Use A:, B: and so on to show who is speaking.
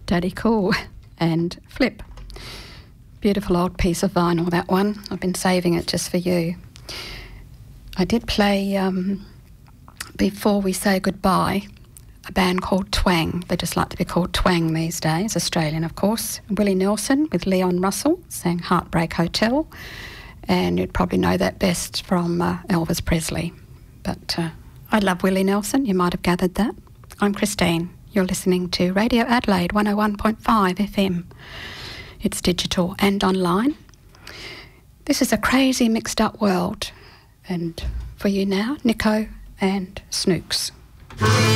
A: Daddy Cool and Flip. Beautiful old piece of vinyl, that one. I've been saving it just for you. I did play, before we say goodbye, a band called Twang. They just like to be called Twang these days, Australian of course. Willie Nelson with Leon Russell sang Heartbreak Hotel, and you'd probably know that best from Elvis Presley. But I love Willie Nelson, you might have gathered that. I'm Christine. You're listening to Radio Adelaide 101.5 FM. It's digital and online. This is a crazy mixed up world. And for you now, Nico and Snooks.